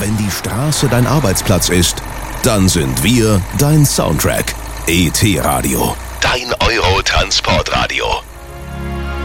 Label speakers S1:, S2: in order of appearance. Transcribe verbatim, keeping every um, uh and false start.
S1: Wenn die Straße dein Arbeitsplatz ist, dann sind wir dein Soundtrack. E T Radio, dein Euro-Transportradio.